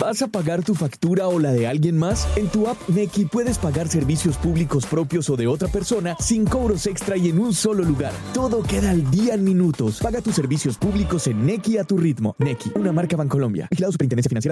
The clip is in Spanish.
¿Vas a pagar tu factura o la de alguien más? En tu app Nequi puedes pagar servicios públicos propios o de otra persona sin cobros extra y en un solo lugar. Todo queda al día en minutos. Paga tus servicios públicos en Nequi a tu ritmo. Nequi, una marca Bancolombia. Vigilado Superintendencia Financiera.